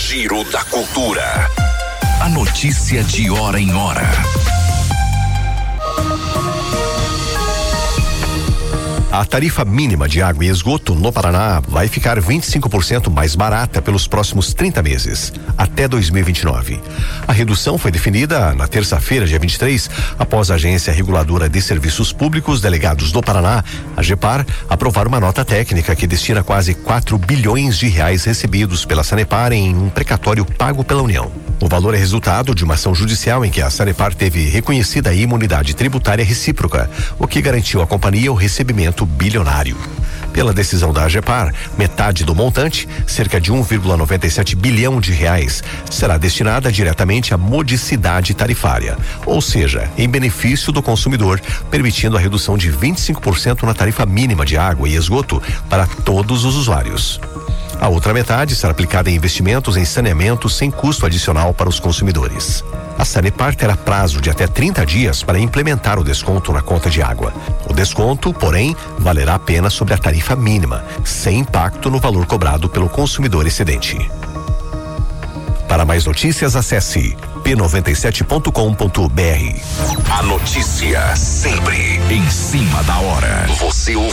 Giro da Cultura. A notícia de hora em hora. A tarifa mínima de água e esgoto no Paraná vai ficar 25% mais barata pelos próximos 30 meses, até 2029. A redução foi definida na terça-feira, dia 23, após a Agência Reguladora de Serviços Públicos Delegados do Paraná, a AGEPAR, aprovar uma nota técnica que destina quase 4 bilhões de reais recebidos pela Sanepar em um precatório pago pela União. O valor é resultado de uma ação judicial em que a Sanepar teve reconhecida a imunidade tributária recíproca, o que garantiu à companhia o recebimento bilionário. Pela decisão da AGEPAR, metade do montante, cerca de 1,97 bilhão de reais, será destinada diretamente à modicidade tarifária, ou seja, em benefício do consumidor, permitindo a redução de 25% na tarifa mínima de água e esgoto para todos os usuários. A outra metade será aplicada em investimentos em saneamento sem custo adicional para os consumidores. A Sanepar terá prazo de até 30 dias para implementar o desconto na conta de água. O desconto, porém, valerá apenas sobre a tarifa mínima, sem impacto no valor cobrado pelo consumidor excedente. Para mais notícias, acesse p97.com.br. A notícia sempre em cima da hora. Você ouve.